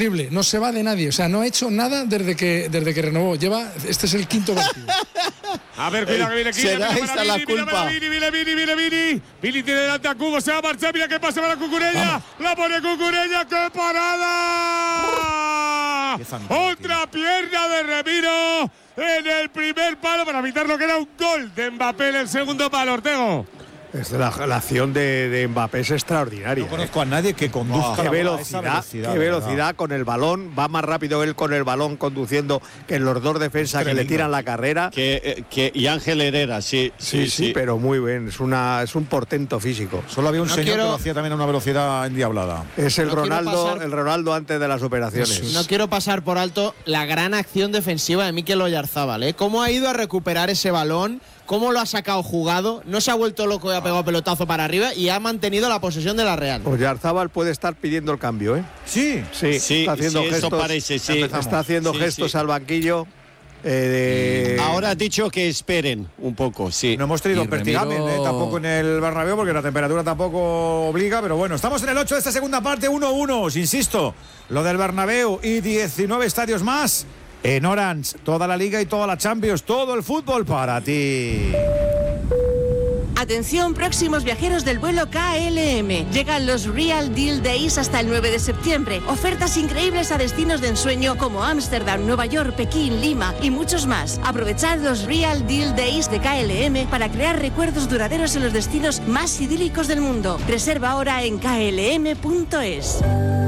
terrible, no se va de nadie, o sea, no ha hecho nada desde que renovó, este es el quinto partido. A ver, cuidado que viene aquí. Será esta la culpa. Vini tiene delante a Cubo, se va a marchar, mira qué pasa para Cucurella. La pone Cucurella, ¡qué parada! Otra pierna de Remiro en el primer palo para evitar lo que era un gol de Mbappé en el segundo palo, Ortego. La acción de Mbappé es extraordinaria. No conozco a nadie que conduzca qué esa velocidad. Qué velocidad con el balón. Va más rápido él con el balón conduciendo que los dos defensas que le tiran la carrera. Y Ángel Herrera, sí, pero muy bien. Es un portento físico. Solo había un señor que lo hacía también a una velocidad endiablada. Es el Ronaldo antes de las operaciones. No quiero pasar por alto la gran acción defensiva de Mikel Oyarzabal, ¿eh? Cómo ha ido a recuperar ese balón, cómo lo ha sacado jugado, no se ha vuelto loco y ha pegado pelotazo para arriba y ha mantenido la posesión de la Real. Oyarzabal puede estar pidiendo el cambio, ¿eh? Sí, está haciendo gestos. Eso parece, Está haciendo gestos al banquillo. Ahora ha dicho que esperen un poco, sí. No hemos tenido Pertigamen, tampoco en el Bernabéu, porque la temperatura tampoco obliga, pero bueno, estamos en el 8 de esta segunda parte, 1-1, insisto, lo del Bernabéu y 19 estadios más. En Orange, toda la Liga y toda la Champions, todo el fútbol para ti. Atención, próximos viajeros del vuelo KLM. Llegan los Real Deal Days hasta el 9 de septiembre. Ofertas increíbles a destinos de ensueño como Ámsterdam, Nueva York, Pekín, Lima y muchos más. Aprovechad los Real Deal Days de KLM para crear recuerdos duraderos en los destinos más idílicos del mundo. Reserva ahora en klm.es.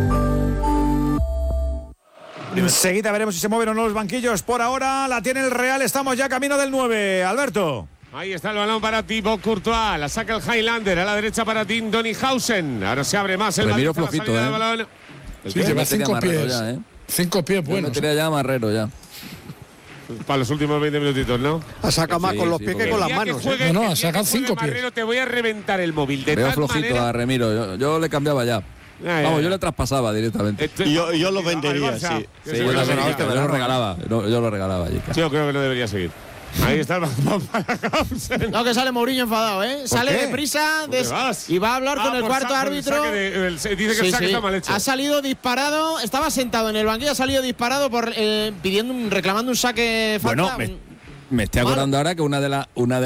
Enseguida veremos si se mueven o no los banquillos. Por ahora la tiene el Real, estamos ya camino del 9. Alberto. Ahí está el balón para Thibaut Courtois, la saca el Highlander, a la derecha para Tim Donnyhausen. Ahora se abre más el Remiro flojito, balón. Sí, lleva 5 pies. Ya, 5 pies buenos. Metería ya Marrero ya. Para los últimos 20 minutitos, ¿no? Ha sacado más con los pies que con las manos. No, ha sacado 5 pies. Marrero, te voy a reventar el móvil. De Veo tal flojito manera... a Remiro, yo le cambiaba ya. Vamos, yo le traspasaba directamente. Yo lo vendería, sí. Yo lo regalaba. Yo lo regalaba allí. Yo creo que no debería seguir. Ahí está el balón para Hausen. No, que sale Mourinho enfadado, ¿eh? Sale deprisa y va a hablar con el cuarto árbitro. Dice que el saque está mal hecho. Ha salido disparado, estaba sentado en el banquillo, ha salido disparado por reclamando un saque falta. Bueno, me estoy acordando ahora que una de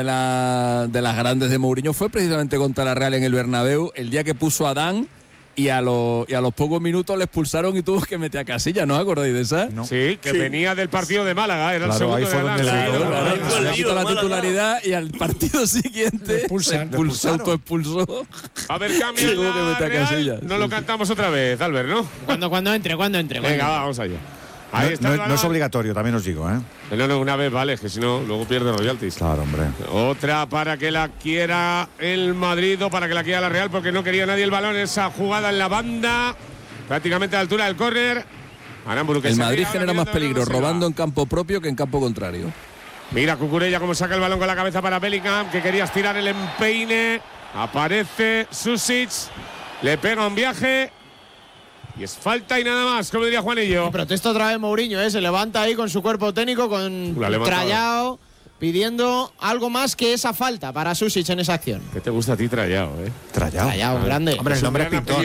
las grandes de Mourinho fue precisamente contra la Real en el Bernabéu, el día que puso a Dan. Y a los pocos minutos le expulsaron y tuvo que meter a Casillas, ¿no os acordáis de esa? No. Sí, que venía del partido de Málaga, era el segundo ahí fue donde le quitó la titularidad y al partido siguiente se autoexpulsó. A ver, cambio en la Real. No lo cantamos otra vez, Albert, ¿no? Cuando entre. Venga, vamos allá. Ahí está no es obligatorio, también os digo, ¿eh? No, una vez vale, que si no, luego pierde royalties. Claro, hombre. Otra para que la quiera el Madrid o para que la quiera la Real, porque no quería nadie el balón. Esa jugada en la banda, prácticamente a la altura del córner. El Madrid genera más peligro robando en campo propio que en campo contrario. Mira Cucurella cómo saca el balón con la cabeza para Bellingham, que quería estirar el empeine. Aparece Susic, le pega un viaje. Y es falta y nada más, como diría Juanillo. Protesta otra vez Mourinho, se levanta ahí con su cuerpo técnico, con Trallao, pidiendo algo más que esa falta para Susic en esa acción. ¿Qué te gusta a ti Trallao, Trallao, grande. Hombre, el nombre es pintón.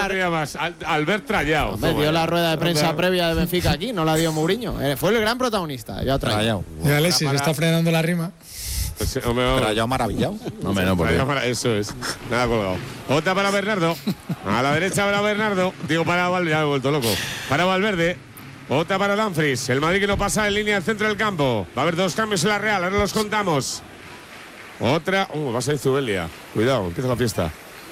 Albert Trallao. Hombre, dio la rueda de prensa previa de Benfica aquí, no la dio Mourinho. Fue el gran protagonista, ya Trallao. Y Alexis está frenando la rima. Trallao maravillado. Eso es. Nada colgado. Otra para Bernardo. A la derecha para Bernardo. Digo, para Valverde. Ya me he vuelto loco. Para Valverde. Otra para Dumfries. El Madrid que no pasa en línea del centro del campo. Va a haber 2 cambios en la Real. Ahora los contamos. Otra. Va a ser Zubelia. Cuidado, empieza la fiesta.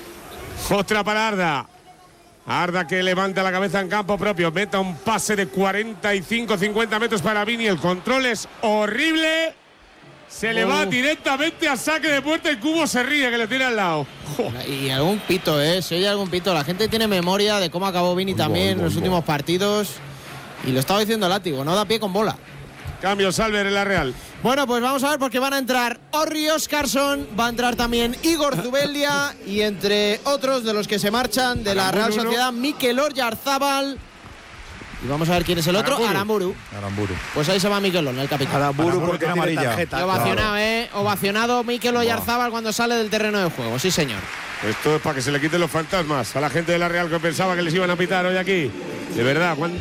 Otra para Arda. Arda que levanta la cabeza en campo propio. Meta un pase de 45-50 metros para Vini. El control es horrible. Se le va directamente a saque de puerta y Cubo se ríe que le tira al lado. Y algún pito, se oye algún pito. La gente tiene memoria de cómo acabó Vini también en los últimos partidos. Y lo estaba diciendo Látigo, no da pie con bola. Cambio Salver en la Real. Bueno, pues vamos a ver porque van a entrar Orri Oscarsson, va a entrar también Igor Zubeldia y entre otros de los que se marchan de la Real Sociedad, Mikel Oyarzabal. Y vamos a ver quién es el otro, Aramburu. Pues ahí se va Mikel Oyarzabal, el capitán. Aramburu porque tiene amarilla. tarjeta. Ovacionado, Ovacionado Mikel Oyarzabal cuando sale del terreno de juego, sí señor. Esto es para que se le quiten los fantasmas a la gente de la Real que pensaba que les iban a pitar hoy aquí. De verdad,